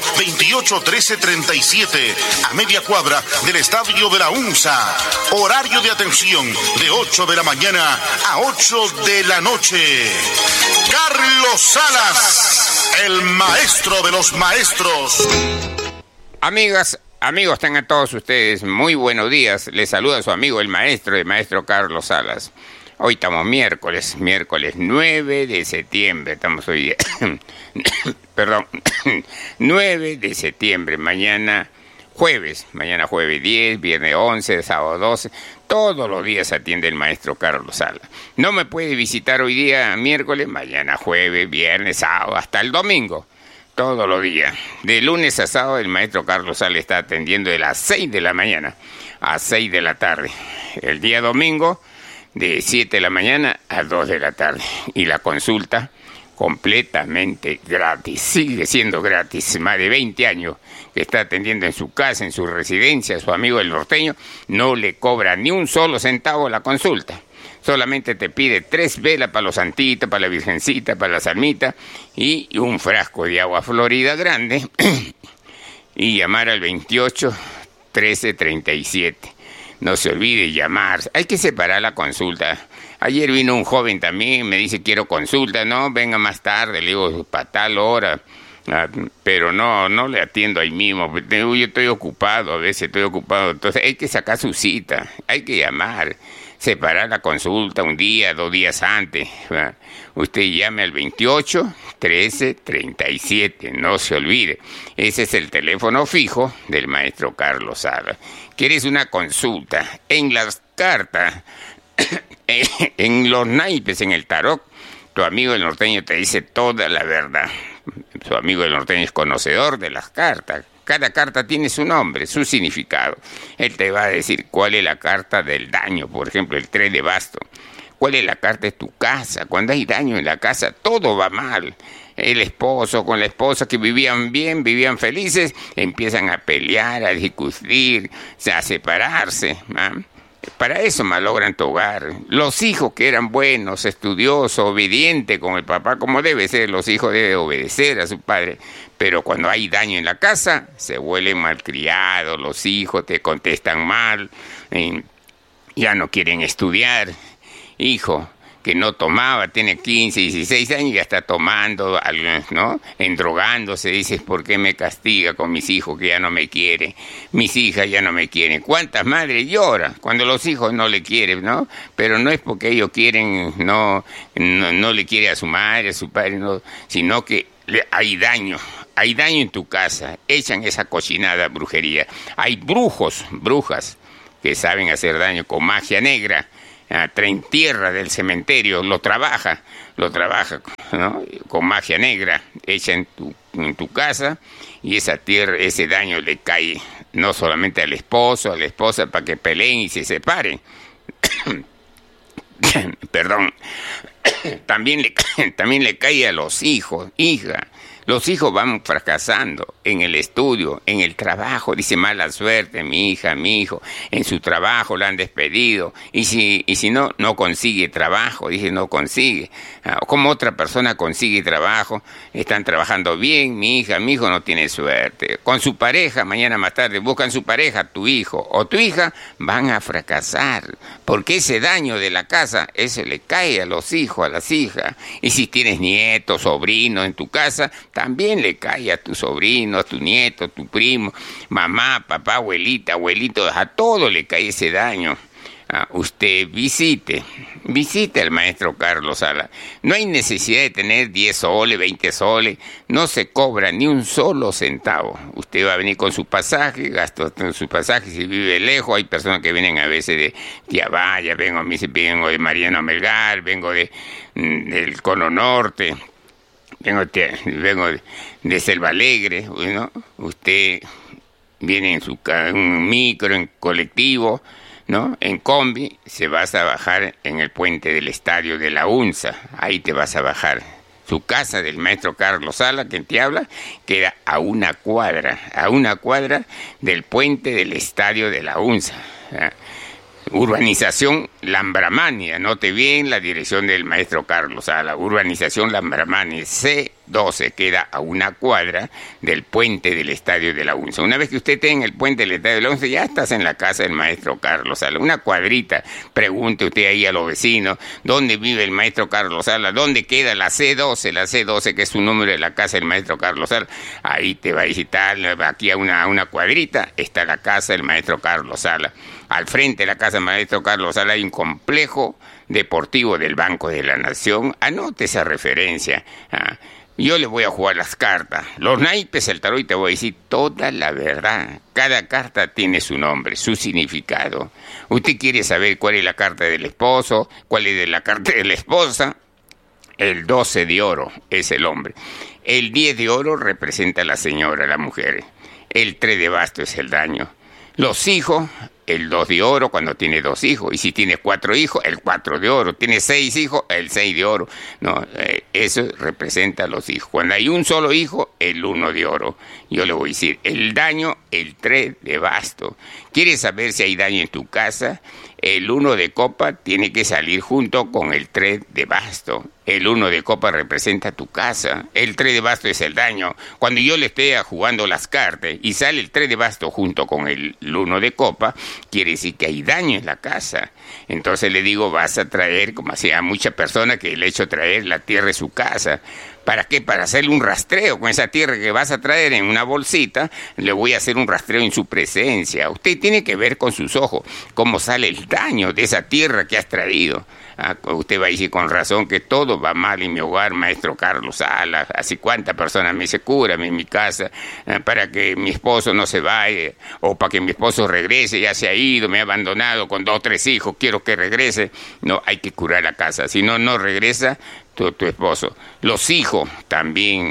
281337, a media cuadra del estadio de la UNSA. Horario de atención de 8 de la mañana a 8 de la noche. Carlos Salas, el maestro de los maestros. Amigas, amigos, tengan todos ustedes muy buenos días. Les saluda su amigo el maestro Carlos Salas. Hoy estamos miércoles 9 de septiembre. Estamos hoy día. Perdón. 9 de septiembre. Mañana jueves 10, viernes 11, sábado 12. Todos los días atiende el maestro Carlos Salas. No me puede visitar hoy día miércoles, mañana jueves, viernes, sábado, hasta el domingo. Todos los días. De lunes a sábado el maestro Carlos Salas está atendiendo de las 6 de la mañana a 6 de la tarde. El día domingo de 7 de la mañana a 2 de la tarde. Y la consulta completamente gratis. Sigue siendo gratis. Más de 20 años que está atendiendo en su casa, en su residencia, su amigo el norteño. No le cobra ni un solo centavo la consulta. Solamente te pide 3 velas para los santitos, para la virgencita, para la salmita y un frasco de agua florida grande. Y llamar al 28 13 37. No se olvide llamar. Hay que separar la consulta. Ayer vino un joven también, me dice quiero consulta. No, venga más tarde, le digo para tal hora. Pero no le atiendo ahí mismo. Yo estoy ocupado, a veces estoy ocupado. Entonces hay que sacar su cita, hay que llamar. Separar la consulta un día, 2 días antes. Usted llame al 28 13 37, no se olvide. Ese es el teléfono fijo del maestro Carlos Salas. ¿Quieres una consulta? En las cartas, en los naipes, en el tarot, tu amigo el norteño te dice toda la verdad. Su amigo el norteño es conocedor de las cartas. Cada carta tiene su nombre, su significado. Él te va a decir cuál es la carta del daño, por ejemplo, el 3 de bastos. ¿Cuál es la carta de tu casa? Cuando hay daño en la casa, todo va mal. El esposo con la esposa que vivían bien, vivían felices, empiezan a pelear, a discutir, a separarse. Para eso malogran tu hogar. Los hijos que eran buenos, estudiosos, obedientes con el papá, como debe ser, los hijos deben obedecer a su padre. Pero cuando hay daño en la casa, se vuelven malcriados, los hijos te contestan mal, ya no quieren estudiar. Hijo que no tomaba, tiene 15, 16 años y ya está tomando, ¿no? Endrogándose, dices, ¿por qué me castiga con mis hijos que ya no me quieren? Mis hijas ya no me quieren. ¿Cuántas madres lloran cuando los hijos no le quieren, no? Pero no es porque ellos quieren, no le quiere a su madre, a su padre, no, sino que hay daño en tu casa, echan esa cochinada brujería. Hay brujas que saben hacer daño con magia negra. Traen tierra del cementerio, lo trabaja, ¿no? Con magia negra, hecha en tu casa, y esa tierra, ese daño le cae no solamente al esposo, a la esposa, para que peleen y se separen. Perdón. También le cae a los hijos, hija. Los hijos van fracasando en el estudio, en el trabajo. Dice, mala suerte, mi hija, mi hijo. En su trabajo la han despedido. Y si no consigue trabajo, dice, no consigue. ¿Cómo otra persona consigue trabajo? Están trabajando bien, mi hija, mi hijo no tiene suerte. Con su pareja, mañana más tarde, buscan su pareja, tu hijo o tu hija, van a fracasar. Porque ese daño de la casa, eso le cae a los hijos, a las hijas. Y si tienes nietos, sobrinos en tu casa, también le cae a tu sobrino, a tu nieto, a tu primo, mamá, papá, abuelita, abuelito, a todo le cae ese daño. Usted visite al maestro Carlos Salas. No hay necesidad de tener 10 soles, 20 soles, no se cobra ni un solo centavo. Usted va a venir con su pasaje, gasta su pasaje, si vive lejos, hay personas que vienen a veces de Tiabaya, vengo de Mariano Melgar, vengo del Cono Norte, vengo de Selva Alegre, ¿no? Usted viene en un micro, en colectivo, ¿no? En combi, se vas a bajar en el puente del estadio de la UNSA, ahí te vas a bajar. Su casa del maestro Carlos Salas, quien te habla, queda a una cuadra del puente del estadio de la UNSA. Urbanización Lambramania, note bien la dirección del maestro Carlos Salas, urbanización Lambramania, C12, queda a una cuadra del puente del estadio de la UNSA. Una vez que usted esté en el puente del estadio de la UNSA, ya estás en la casa del maestro Carlos Salas, una cuadrita. Pregunte usted ahí a los vecinos, ¿dónde vive el maestro Carlos Salas? ¿Dónde queda la C12, que es su número de la casa del maestro Carlos Salas? Ahí te va a visitar, aquí a una cuadrita está la casa del maestro Carlos Salas. Al frente de la casa del maestro Carlos Salas hay un complejo deportivo del Banco de la Nación. Anote esa referencia. Yo le voy a jugar las cartas, los naipes, el tarot, y te voy a decir toda la verdad. Cada carta tiene su nombre, su significado. Usted quiere saber cuál es la carta del esposo, cuál es la carta de la esposa. El 12 de oro es el hombre. El 10 de oro representa a la señora, la mujer. El 3 de basto es el daño. Los hijos, el 2 de oro cuando tiene 2 hijos. Y si tiene 4 hijos, el 4 de oro. Tiene 6 hijos, el 6 de oro. No, eso representa a los hijos. Cuando hay un solo hijo, el 1 de oro. Yo le voy a decir, el daño, el 3 de basto. ¿Quieres saber si hay daño en tu casa? El 1 de copa tiene que salir junto con el 3 de basto. El 1 de copa representa tu casa. El 3 de basto es el daño. Cuando yo le esté jugando las cartas y sale el 3 de basto junto con el 1 de copa, quiere decir que hay daño en la casa. Entonces le digo, vas a traer, como hacía muchas personas que le he hecho traer la tierra de su casa. ¿Para qué? Para hacerle un rastreo con esa tierra que vas a traer en una bolsita. Le voy a hacer un rastreo en su presencia. Usted tiene que ver con sus ojos cómo sale el daño de esa tierra que has traído. Usted va a decir con razón que todo va mal en mi hogar, maestro Carlos Salas. Así cuántas personas me dice, cúrame en mi casa para que mi esposo no se vaya, o para que mi esposo regrese, ya se ha ido, me ha abandonado con 2 o 3 hijos, quiero que regrese. No, hay que curar la casa, si no, no regresa tu esposo. Los hijos también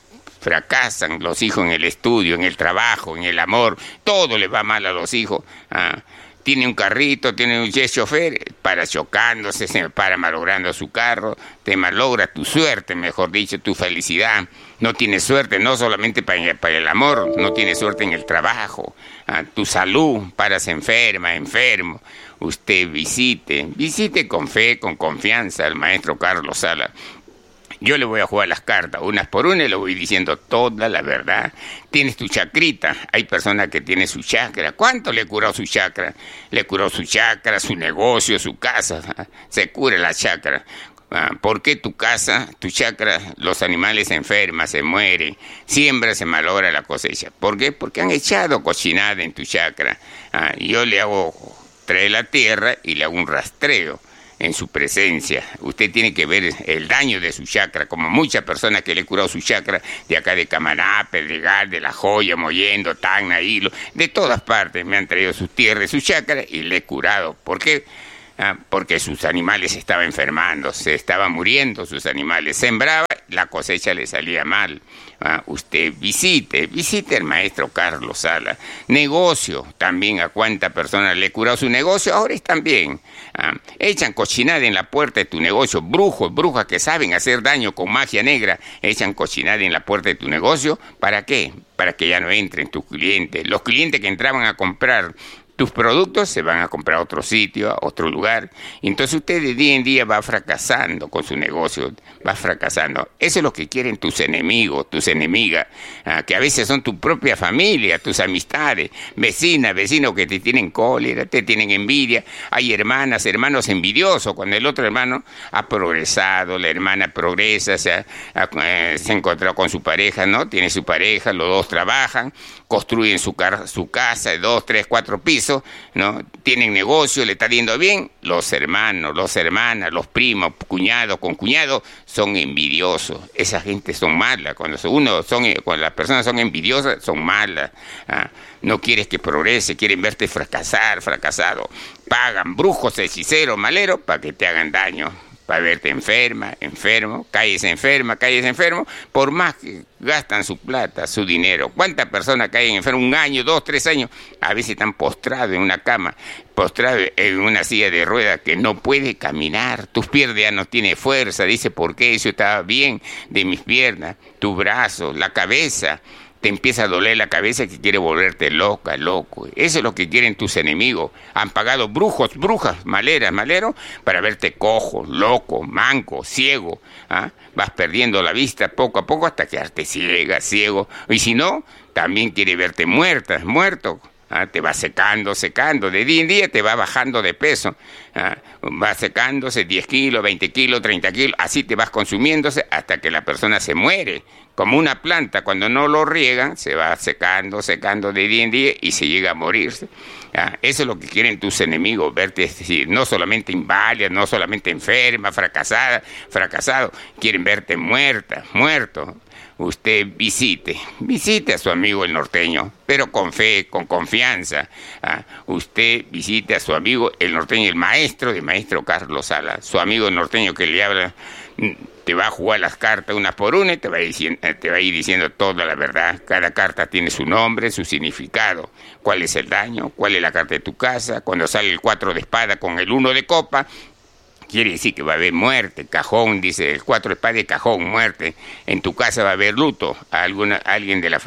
fracasan, los hijos en el estudio, en el trabajo, en el amor, todo les va mal a los hijos. tiene un carrito, tiene un chofer, para chocándose, se para malogrando su carro, te malogra tu suerte, mejor dicho, tu felicidad. No tiene suerte, no solamente para el amor, no tiene suerte en el trabajo, tu salud, paras enfermo. Usted visite con fe, con confianza al maestro Carlos Salas. Yo le voy a jugar las cartas, unas por una, y le voy diciendo toda la verdad. Tienes tu chacrita, hay personas que tienen su chakra. ¿Cuánto le curó su chakra? Le curó su chakra, su negocio, su casa. Se cura la chakra. ¿Por qué tu casa, tu chakra, los animales se enferman, se mueren, siembra, se malogra la cosecha? ¿Por qué? Porque han echado cochinada en tu chakra. Yo le hago traer la tierra y le hago un rastreo en su presencia. Usted tiene que ver el daño de su chakra, como muchas personas que le he curado su chakra de acá de Camaná, Pedregal, de La Joya, Mollendo, Tacna, Hilo, de todas partes me han traído sus tierras, su chakra, y le he curado. ¿Por qué? Porque sus animales estaban enfermando, se estaban muriendo sus animales, sembraba, la cosecha le salía mal. Usted visite al maestro Carlos Salas. Negocio, también a cuántas personas le he curado su negocio, ahora están bien. Echan cochinada en la puerta de tu negocio, brujas que saben hacer daño con magia negra, echan cochinada en la puerta de tu negocio. ¿Para qué? Para que ya no entren tus clientes. Los clientes que entraban a comprar tus productos se van a comprar a otro sitio, a otro lugar. Entonces usted de día en día va fracasando con su negocio, va fracasando. Eso es lo que quieren tus enemigos, tus enemigas, que a veces son tu propia familia, tus amistades, vecinos que te tienen cólera, te tienen envidia. Hay hermanos envidiosos cuando el otro hermano ha progresado, la hermana progresa, se ha encontrado con su pareja, ¿no? Tiene su pareja, los dos trabajan, construyen su casa de 2, 3, 4 pisos, ¿no? Tienen negocio, le está yendo bien. Los hermanos, las hermanas, los primos, cuñados con cuñados son envidiosos. Esa gente son malas. Cuando las personas son envidiosas, son malas. No quieres que progrese, quieren verte fracasado. Pagan brujos, hechiceros, maleros para que te hagan daño, para verte enfermo, calles enfermo, por más que gastan su plata, su dinero. ¿Cuántas personas caen enfermas? 1 año, 2, 3 años, a veces están postrados en una cama, postrados en una silla de ruedas que no puede caminar, tus piernas ya no tienen fuerza, dice, ¿por qué? Yo estaba bien de mis piernas, tu brazo, la cabeza, te empieza a doler la cabeza que quiere volverte loco. Eso es lo que quieren tus enemigos. Han pagado brujas, maleros, para verte cojo, loco, manco, ciego. Vas perdiendo la vista poco a poco hasta quedarte ciego. Y si no, también quiere verte muerto. Te va secando, de día en día te va bajando de peso, va secándose 10 kilos, 20 kilos, 30 kilos, así te vas consumiéndose hasta que la persona se muere, como una planta, cuando no lo riegan, se va secando de día en día y se llega a morirse. Eso es lo que quieren tus enemigos, verte, es decir, no solamente inválida, no solamente enferma, fracasado, quieren verte muerto. Usted visite a su amigo el norteño, pero con fe, con confianza. Usted visite a su amigo el norteño, el maestro Carlos Salas, su amigo norteño que le habla, te va a jugar las cartas una por una y te va a ir diciendo toda la verdad. Cada carta tiene su nombre, su significado, cuál es el daño, cuál es la carta de tu casa. Cuando sale el 4 de espada con el 1 de copa, quiere decir que va a haber muerte, cajón, dice el 4 de espada de cajón, muerte. En tu casa va a haber luto, alguien de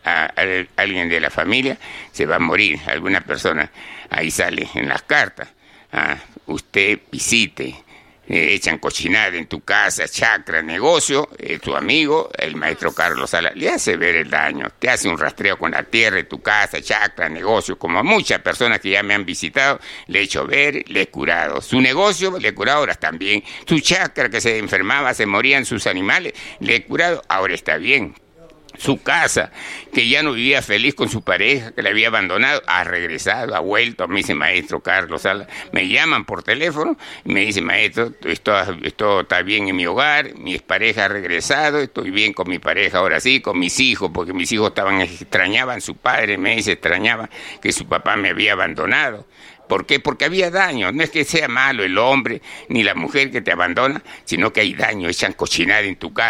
la familia se va a morir, alguna persona, ahí sale en las cartas. Usted visite, echan cochinada en tu casa, chakra, negocio, tu amigo, el maestro Carlos Salas, le hace ver el daño, te hace un rastreo con la tierra de tu casa, chakra, negocio, como a muchas personas que ya me han visitado, le he hecho ver, le he curado. Su negocio le he curado, ahora también. Su chakra que se enfermaba, se morían sus animales, le he curado, ahora está bien. Su casa, que ya no vivía feliz con su pareja, que le había abandonado, ha regresado, ha vuelto. Me dice, maestro Carlos Salas, me llaman por teléfono, y me dice, maestro, esto está bien en mi hogar, mi pareja ha regresado, estoy bien con mi pareja ahora sí, con mis hijos, porque mis hijos extrañaban a su padre, me dice, extrañaban que su papá me había abandonado. ¿Por qué? Porque había daño. No es que sea malo el hombre ni la mujer que te abandona, sino que hay daño, echan cochinada en tu casa.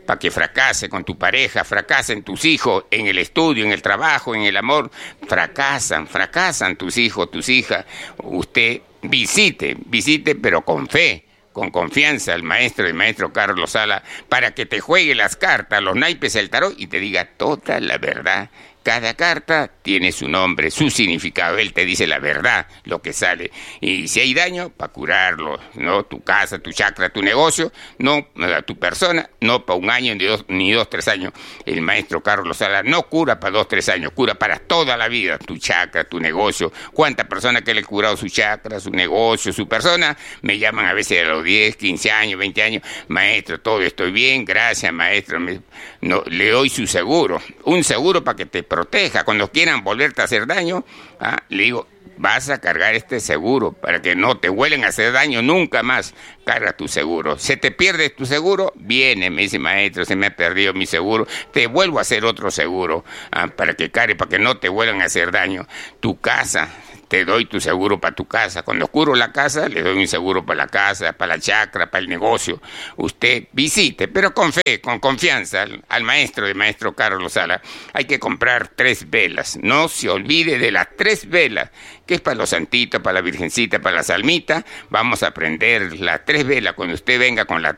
para que fracase con tu pareja, fracasen tus hijos en el estudio, en el trabajo, en el amor. Fracasan tus hijos, tus hijas. Usted visite, pero con fe, con confianza el maestro Carlos Salas, para que te juegue las cartas, los naipes, el tarot y te diga toda la verdad. Cada carta tiene su nombre, su significado. Él te dice la verdad, lo que sale. Y si hay daño, para curarlo, ¿no? Tu casa, tu chakra, tu negocio, no a tu persona, no para un año, ni dos, 3 años. El maestro Carlos Salas no cura para 2, 3 años, cura para toda la vida. Tu chakra, tu negocio. ¿Cuántas personas que le he curado su chakra, su negocio, su persona? Me llaman a veces a los 10, 15 años, 20 años. Maestro, todo estoy bien, gracias, maestro. Le doy su seguro. Un seguro para que te proteja. Cuando quieran volverte a hacer daño, le digo, vas a cargar este seguro para que no te vuelvan a hacer daño nunca más. Carga tu seguro. ¿Se te pierde tu seguro? Viene, me dice, maestro, se me ha perdido mi seguro. Te vuelvo a hacer otro seguro para que cargue, para que no te vuelvan a hacer daño. Tu casa, te doy tu seguro para tu casa. Cuando curo la casa, le doy un seguro para la casa, para la chacra, para el negocio. Usted visite, pero con fe, con confianza, al maestro Carlos Salas. Hay que comprar 3 velas. No se olvide de las 3 velas, que es para los santitos, para la virgencita, para la salmita. Vamos a prender las 3 velas. Cuando usted venga con las